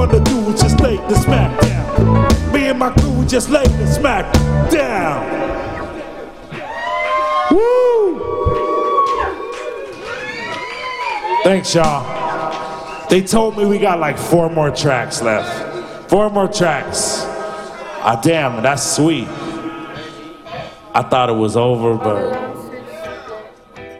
All to do is just lay the smack down. Me and my crew just lay the smack down. Woo! Thanks, y'all. They told me we got like 4 more tracks left. 4 more tracks. Ah, damn, that's sweet. I thought it was over, but